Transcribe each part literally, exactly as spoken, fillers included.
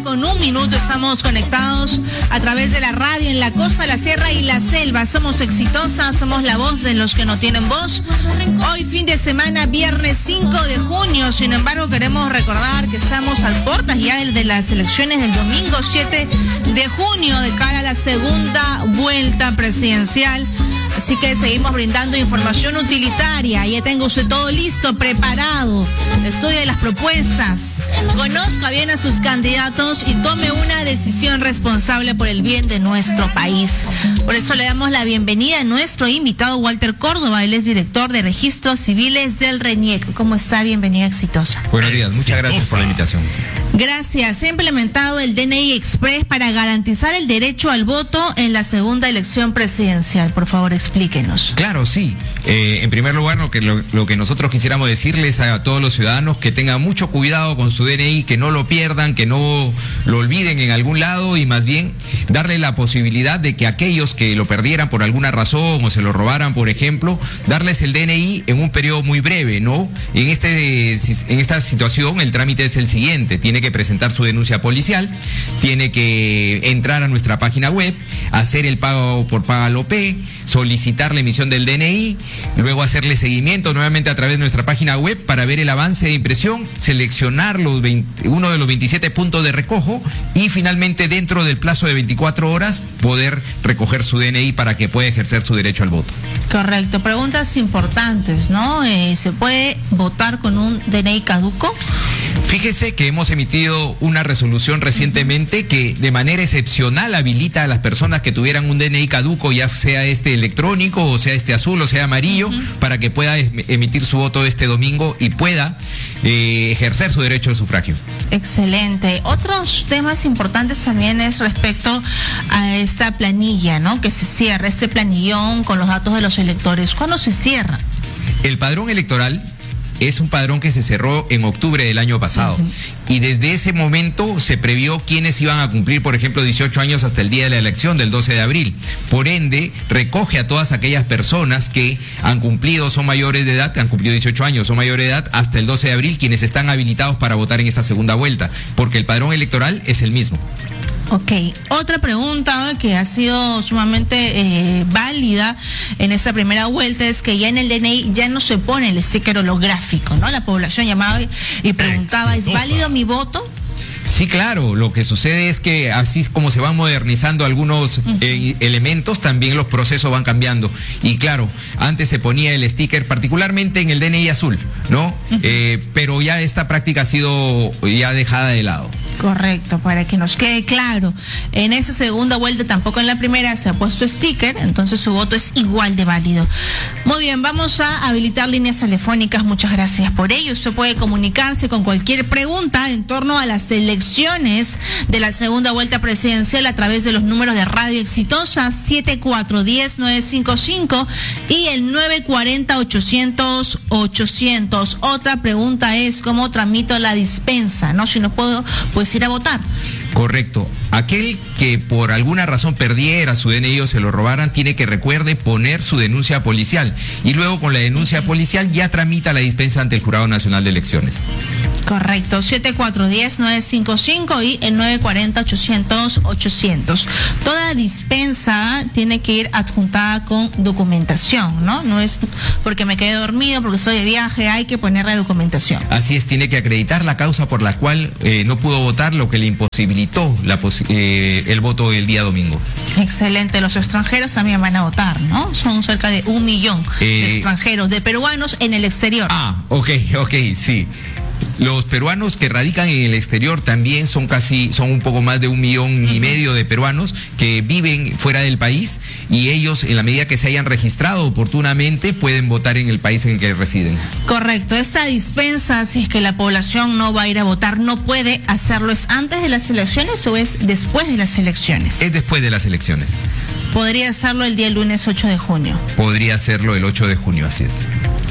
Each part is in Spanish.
con un minuto. Estamos conectados a través de la radio en la costa, la sierra y la selva. Somos exitosas, somos la voz de los que no tienen voz. Hoy fin de semana, viernes cinco de junio. Sin embargo, queremos recordar que estamos al portas ya de las elecciones del domingo siete de junio de cara a la segunda vuelta presidencial. Así que seguimos brindando información utilitaria. Ya tengo usted todo listo, preparado. Estudie las propuestas, conozca bien a sus candidatos y tome una decisión responsable por el bien de nuestro país. Por eso le damos la bienvenida a nuestro invitado Walter Córdoba. Él es director de Registros Civiles del RENIEC. ¿Cómo está? Bienvenida, exitosa. Buenos días, muchas gracias por la invitación. Gracias. Se ha implementado el D N I Express para garantizar el derecho al voto en la segunda elección presidencial. Por favor, explíquenos. Claro, sí. Eh, en primer lugar, lo que, lo, lo que nosotros quisiéramos decirles a todos los ciudadanos que tengan mucho cuidado con su D N I, que no lo pierdan, que no lo olviden en algún lado y más bien darle la posibilidad de que aquellos que lo perdieran por alguna razón o se lo robaran, por ejemplo, darles el D N I en un periodo muy breve, ¿no? En, este, en esta situación el trámite es el siguiente: tiene que presentar su denuncia policial, tiene que entrar a nuestra página web, hacer el pago por Págalo P, solicitar la emisión del D N I, luego hacerle seguimiento nuevamente a través de nuestra página web para ver el avance de impresión, seleccionar los veinte, uno de los veintisiete puntos de recojo y finalmente dentro del plazo de veinticuatro horas poder recoger su D N I para que pueda ejercer su derecho al voto. Correcto. Preguntas importantes, ¿no? Eh, ¿Se puede votar con un D N I caduco? Fíjese que hemos emitido una resolución recientemente que de manera excepcional habilita a las personas que tuvieran un D N I caduco, ya sea este electrónico, o sea este azul, o sea amarillo, uh-huh. para que pueda emitir su voto este domingo y pueda eh, ejercer su derecho al sufragio. Excelente. Otros temas importantes también es respecto a esta planilla, ¿no? Que se cierra, este planillón con los datos de los electores. ¿Cuándo se cierra? El padrón electoral es un padrón que se cerró en octubre del año pasado. Uh-huh. Y desde ese momento se previó quiénes iban a cumplir, por ejemplo, dieciocho años hasta el día de la elección del doce de abril. Por ende, recoge a todas aquellas personas que han cumplido, son mayores de edad, que han cumplido dieciocho años, son mayores de edad hasta el doce de abril, quienes están habilitados para votar en esta segunda vuelta, porque el padrón electoral es el mismo. Ok, otra pregunta que ha sido sumamente eh, válida en esta primera vuelta es que ya en el D N I ya no se pone el sticker holográfico, ¿no? La población llamaba y preguntaba, ¿es válido mi voto? Sí, claro, lo que sucede es que así es como se van modernizando algunos uh-huh. eh, elementos, también los procesos van cambiando. Y claro, antes se ponía el sticker, particularmente en el D N I azul, ¿no? Uh-huh. Eh, pero ya esta práctica ha sido ya dejada de lado. Correcto, para que nos quede claro. En esa segunda vuelta, tampoco en la primera, se ha puesto sticker, entonces su voto es igual de válido. Muy bien, vamos a habilitar líneas telefónicas. Muchas gracias por ello. Usted puede comunicarse con cualquier pregunta en torno a las elecciones de la segunda vuelta presidencial a través de los números de Radio Exitosa siete cuatro uno cero nueve cinco cinco y el nueve cuatro cero ochocientos ochocientos. Otra pregunta es cómo tramito la dispensa, ¿no? Si no puedo, pues ir a votar. Correcto. Aquel que por alguna razón perdiera su D N I o se lo robaran, tiene que, recuerde, poner su denuncia policial. Y luego con la denuncia policial ya tramita la dispensa ante el Jurado Nacional de Elecciones. Correcto. siete cuatro uno cero nueve cinco cinco y el nueve cuatro cero ochocientos ochocientos. Toda dispensa tiene que ir adjuntada con documentación, ¿no? No es porque me quedé dormido, porque estoy de viaje, hay que ponerle documentación. Así es, tiene que acreditar la causa por la cual eh, no pudo votar, lo que le imposibilitó la posi- eh, el voto el día domingo. Excelente. Los extranjeros también van a votar, ¿no? Son cerca de un millón eh... de extranjeros, de peruanos en el exterior. Ah, ok, ok, sí. Los peruanos que radican en el exterior también son casi, son un poco más de un millón y medio de peruanos que viven fuera del país, y ellos, en la medida que se hayan registrado oportunamente, pueden votar en el país en el que residen. Correcto. Esta dispensa, si es que la población no va a ir a votar, no puede hacerlo. ¿Es antes de las elecciones o es después de las elecciones? Es después de las elecciones. Podría hacerlo el día lunes ocho de junio. Podría hacerlo el ocho de junio, así es.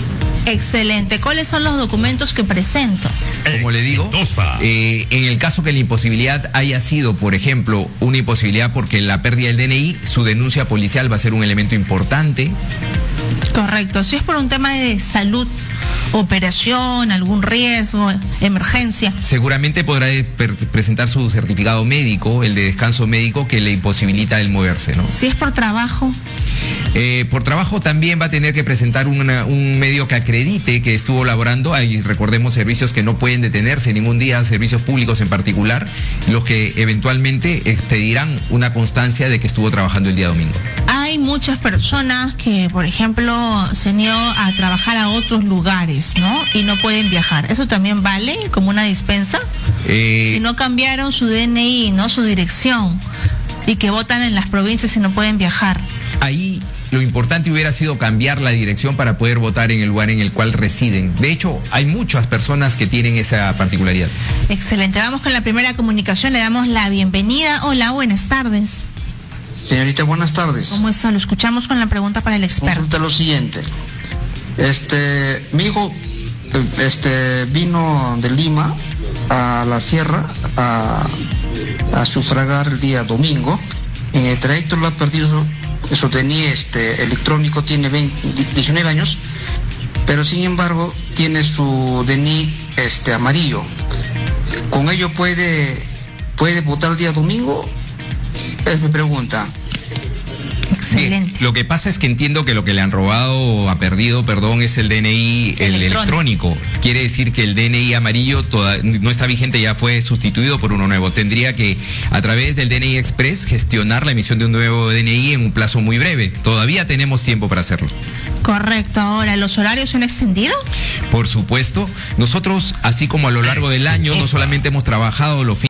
Excelente. ¿Cuáles son los documentos que presento? Como le digo, eh, en el caso que la imposibilidad haya sido, por ejemplo, una imposibilidad porque la pérdida del D N I, su denuncia policial va a ser un elemento importante. Correcto. Si es por un tema de salud, operación, algún riesgo, emergencia. Seguramente podrá per- presentar su certificado médico, el de descanso médico, que le imposibilita el moverse, ¿no? Si es por trabajo. Eh, por trabajo también va a tener que presentar una, un medio que acredite que estuvo laborando. Hay, recordemos, servicios que no pueden detenerse ningún día, servicios públicos en particular, los que eventualmente expedirán una constancia de que estuvo trabajando el día domingo. Hay muchas personas que, por ejemplo, se han ido a trabajar a otros lugares, ¿no? Y no pueden viajar. ¿Eso también vale como una dispensa? Eh... Si no cambiaron su D N I, ¿no? Su dirección, y que votan en las provincias y no pueden viajar. Ahí lo importante hubiera sido cambiar la dirección para poder votar en el lugar en el cual residen. De hecho, hay muchas personas que tienen esa particularidad. Excelente. Vamos con la primera comunicación. Le damos la bienvenida. Hola, buenas tardes. Señorita, buenas tardes. ¿Cómo está? Lo escuchamos con la pregunta para el experto. Consulta lo siguiente. Este, mi hijo este, vino de Lima a la sierra a, a sufragar el día domingo. En el trayecto lo ha perdido. Eso tenía este electrónico, tiene veinte, diecinueve años, pero sin embargo tiene su D N I este amarillo. ¿Con ello puede puede votar el día domingo? Es mi pregunta. Excelente. Bien, lo que pasa es que entiendo que lo que le han robado o ha perdido, perdón, es el D N I, el electrónico. electrónico. Quiere decir que el D N I amarillo toda, no está vigente, ya fue sustituido por uno nuevo. Tendría que, a través del D N I Express, gestionar la emisión de un nuevo D N I en un plazo muy breve. Todavía tenemos tiempo para hacerlo. Correcto. Ahora, ¿los horarios se han extendido? Por supuesto. Nosotros, así como a lo largo del año, no solamente hemos trabajado los fines